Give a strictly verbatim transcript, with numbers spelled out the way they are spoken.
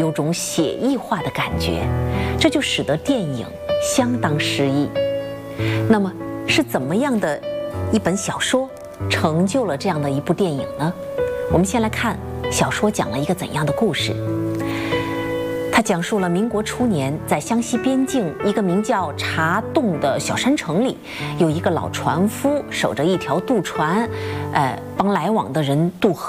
有种写意化的感觉，这就使得电影相当诗意。那么是怎么样的一本小说成就了这样的一部电影呢？我们先来看小说讲了一个怎样的故事。它讲述了民国初年，在湘西边境一个名叫茶洞的小山城里，有一个老船夫守着一条渡船，呃，帮来往的人渡河。